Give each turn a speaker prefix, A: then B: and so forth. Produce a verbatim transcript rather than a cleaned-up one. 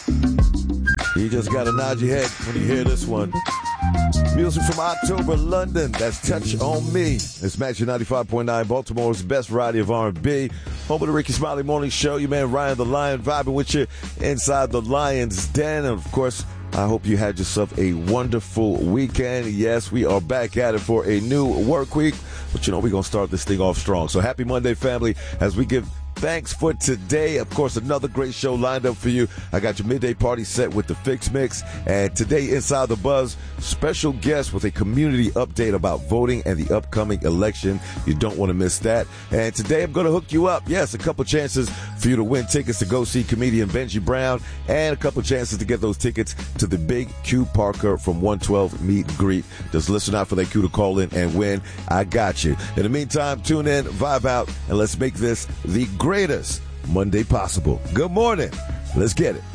A: You just gotta nod your head when you hear this one. Music from October, London. That's Touch on Me. It's Magic ninety-five point nine, Baltimore's best variety of R and B. Home of the Ricky Smiley Morning Show. Your man Ryan the Lion vibing with you inside the Lion's Den. And, of course, I hope you had yourself a wonderful weekend. Yes, we are back at it for a new work week. But, you know, we're going to start this thing off strong. So happy Monday, family, as we give thanks for today. Of course, another great show lined up for you. I got your midday party set with the Fix Mix. And today, Inside the Buzz, special guest with a community update about voting and the upcoming election. You don't want to miss that. And today, I'm going to hook you up. Yes, a couple chances for you to win tickets to go see comedian Benji Brown and a couple chances to get those tickets to the big Q Parker from one twelve meet and greet. Just listen out for that Q to call in and win. I got you. In the meantime, tune in, vibe out, and let's make this the greatest Monday possible. Good morning. Let's get it.